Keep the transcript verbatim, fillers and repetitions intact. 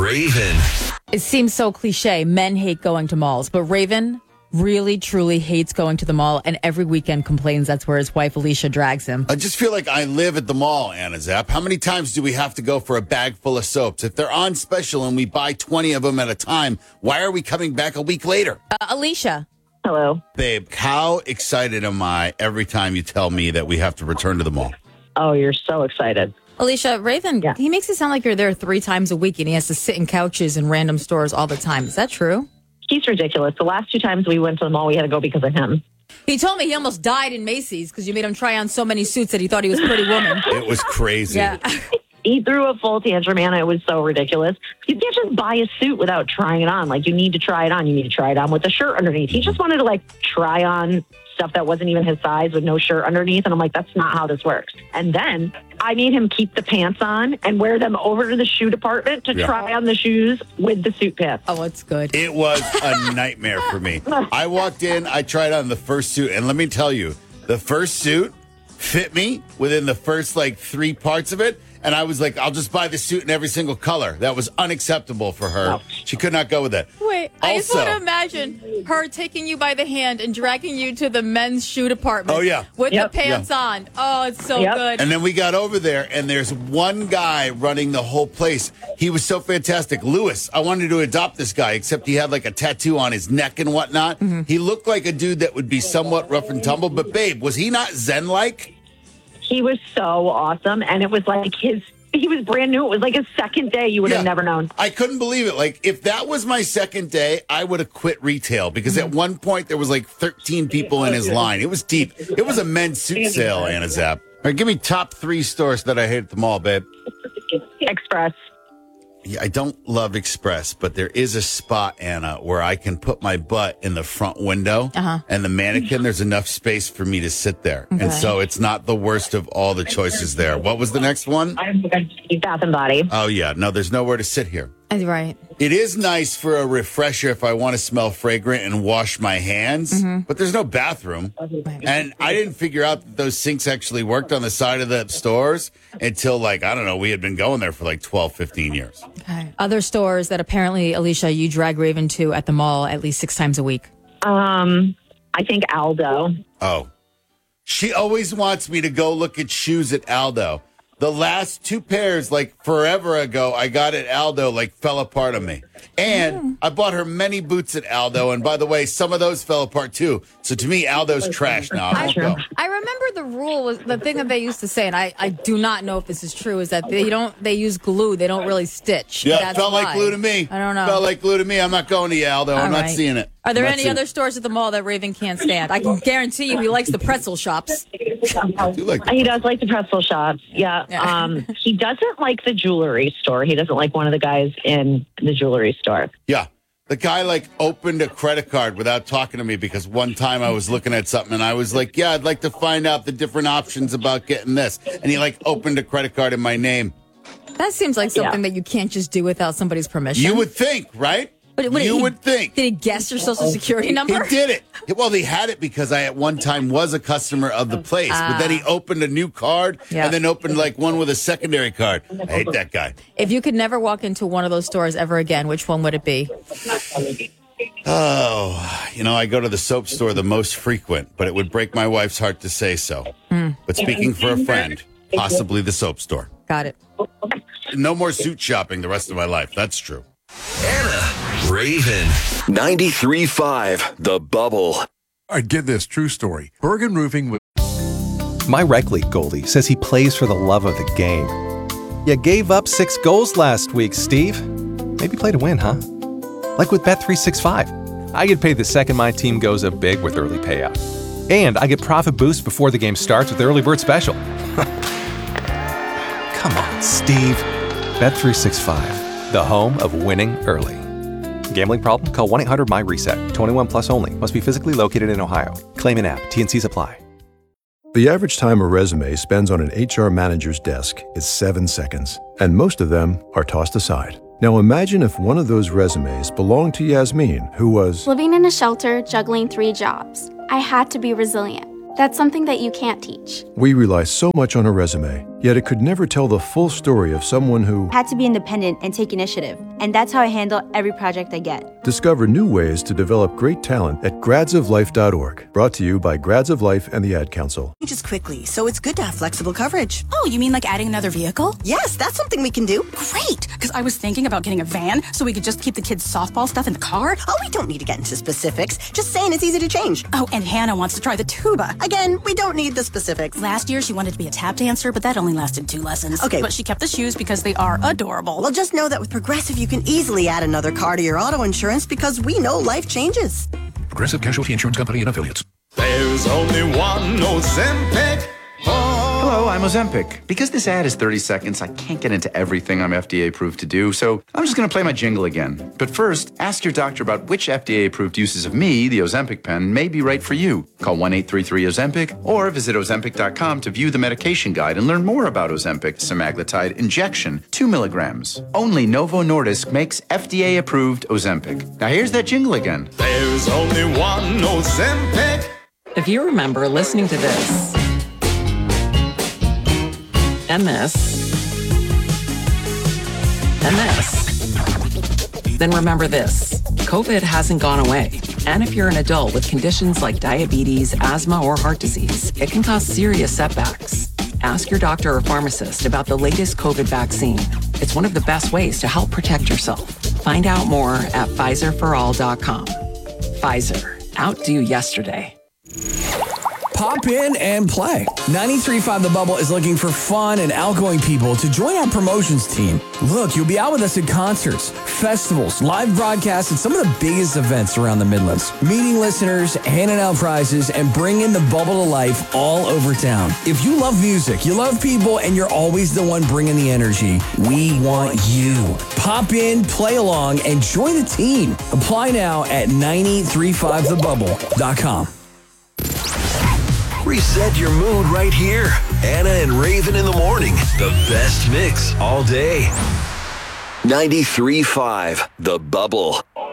Raven. It seems so cliche. Men hate going to malls, but Raven really, truly hates going to the mall, and every weekend complains that's where his wife Alicia drags him. I just feel like I live at the mall, Anna Zapp. How many times do we have to go for a bag full of soaps? If they're on special and we buy twenty of them at a time, why are we coming back a week later? Uh, Alicia. Hello. Babe, how excited am I every time you tell me that we have to return to the mall? Oh, you're so excited. Alicia, Raven, Yeah. he makes it sound like you're there three times a week and he has to sit in couches in random stores all the time. Is that true? He's ridiculous. The last two times we went to the mall, we had to go because of him. He told me he almost died in Macy's because you made him try on so many suits that he thought he was Pretty Woman. It was crazy. Yeah. He threw a full tantrum, Anna. It was so ridiculous. You can't just buy a suit without trying it on. Like, you need to try it on. You need to try it on with a shirt underneath. He just wanted to, like, try on stuff that wasn't even his size with no shirt underneath. And I'm like, that's not how this works. And then I made him keep the pants on and wear them over to the shoe department to Yeah. try on the shoes with the suit pants. Oh, it's good. It was a nightmare for me. I walked in, I tried on the first suit, and let me tell you, the first suit fit me within the first, like, three parts of it. And I was like, I'll just buy the suit in every single color. That was unacceptable for her. She could not go with that. Wait, I just Also- want to imagine her taking you by the hand and dragging you to the men's shoe department. Oh, yeah. With Yep. the pants on. Oh, it's so Yep. good. And then we got over there, and there's one guy running the whole place. He was so fantastic. Lewis, I wanted to adopt this guy, except he had like a tattoo on his neck and whatnot. Mm-hmm. He looked like a dude that would be somewhat rough and tumble. But, babe, was he not Zen-like? He was so awesome. And it was like his, he was brand new. It was like his second day. You would have Yeah. never known. I couldn't believe it. Like, if that was my second day, I would have quit retail because at one point there was like thirteen people in his line. It was deep. It was a men's suit sale, Anna Zapp. All right, give me top three stores that I hate at the mall, babe. Express. Yeah, I don't love Express, but there is a spot, Anna, where I can put my butt in the front window Uh-huh. and the mannequin, there's enough space for me to sit there. And so it's not the worst of all the choices there. What was the next one? Bath and Body. Oh, yeah. No, there's nowhere to sit here. That's right. It is nice for a refresher if I want to smell fragrant and wash my hands, but there's no bathroom. And I didn't figure out that those sinks actually worked on the side of the stores until, like, I don't know, we had been going there for like twelve, fifteen years. Okay. Other stores that apparently, Alicia, you drag Raven to at the mall at least six times a week. Um, I think Aldo. Oh, she always wants me to go look at shoes at Aldo. The last two pairs, like forever ago, I got at Aldo, like fell apart on me. And I bought her many boots at Aldo. And by the way, some of those fell apart too. So to me, Aldo's trash now. I won't go. I remember the rule was the thing that they used to say, and I, I do not know if this is true, is that they don't they use glue, they don't really stitch. Yeah, That's it felt why. like glue to me. I don't know. Felt like glue to me. I'm not going to Aldo. I'm All not right. seeing it. Are there I'm not any seeing other it. stores at the mall that Raven can't stand? I can guarantee you he likes the pretzel shops. I do like He does like the pretzel shops. Yeah. Yeah. Um, he doesn't like the jewelry store. He doesn't like one of the guys in the jewelry store. Yeah. The guy, like, opened a credit card without talking to me because one time I was looking at something and I was like, yeah, I'd like to find out the different options about getting this. And he, like, opened a credit card in my name. That seems like something Yeah. that you can't just do without somebody's permission. You would think, right? But what, you he- would think. Did he guess your social security number? He did it. Well, he had it because I at one time was a customer of the place. But then he opened a new card Yeah. and then opened like one with a secondary card. I hate that guy. If you could never walk into one of those stores ever again, which one would it be? Oh, you know, I go to the soap store the most frequent, but it would break my wife's heart to say so. But speaking for a friend, possibly the soap store. Got it. No more suit shopping the rest of my life. That's true. Anna Raven. ninety-three point five The Bubble. I get this true story. Bergen Roofing was My rec league goalie says he plays for the love of the game. You gave up six goals last week, Steve. Maybe play to win, huh? Like with Bet three sixty-five. I get paid the second my team goes up big with early payout. And I get profit boost before the game starts with the early bird special. Come on, Steve. Bet three sixty-five, the home of winning early. Gambling problem? Call one eight hundred my reset. twenty-one plus only. Must be physically located in Ohio. Claim in app. T N Cs apply. The average time a resume spends on an H R manager's desk is seven seconds, and most of them are tossed aside. Now imagine if one of those resumes belonged to Yasmin, who was living in a shelter, juggling three jobs. I had to be resilient. That's something that you can't teach. We rely so much on a resume. Yet it could never tell the full story of someone who Had to be independent and take initiative. And that's how I handle every project I get. Discover new ways to develop great talent at grads of life dot org. Brought to you by Grads of Life and the Ad Council. Just quickly, so it's good to have flexible coverage. Oh, you mean like adding another vehicle? Yes, that's something we can do. Great, because I was thinking about getting a van so we could just keep the kids' softball stuff in the car. Oh, we don't need to get into specifics. Just saying it's easy to change. Oh, and Hannah wants to try the tuba. Again, we don't need the specifics. Last year, she wanted to be a tap dancer, but that only lasted two lessons. Okay. But she kept the shoes because they are adorable. Well, just know that with Progressive, you can easily add another car to your auto insurance because we know life changes. Progressive Casualty Insurance Company and Affiliates. There's only one Ozempic. Hello, I'm Ozempic. Because this ad is thirty seconds, I can't get into everything I'm F D A approved to do, so I'm just going to play my jingle again. But first, ask your doctor about which F D A approved uses of me, the Ozempic pen, may be right for you. Call one eight three three Ozempic or visit Ozempic dot com to view the medication guide and learn more about Ozempic semaglutide injection, two milligrams. Only Novo Nordisk makes F D A approved Ozempic. Now here's that jingle again. There's only one Ozempic. If you remember listening to this, and this, and this, then remember this. COVID hasn't gone away. And if you're an adult with conditions like diabetes, asthma, or heart disease, it can cause serious setbacks. Ask your doctor or pharmacist about the latest COVID vaccine. It's one of the best ways to help protect yourself. Find out more at Pfizer for all dot com. Pfizer, outdo yesterday. Pop in and play. ninety-three point five The Bubble is looking for fun and outgoing people to join our promotions team. Look, you'll be out with us at concerts, festivals, live broadcasts, and some of the biggest events around the Midlands. Meeting listeners, handing out prizes, and bringing the bubble to life all over town. If you love music, you love people, and you're always the one bringing the energy, we want you. Pop in, play along, and join the team. Apply now at ninety-three point five the bubble dot com. Reset your mood right here. Anna and Raven in the morning. The best mix all day. ninety-three point five The Bubble.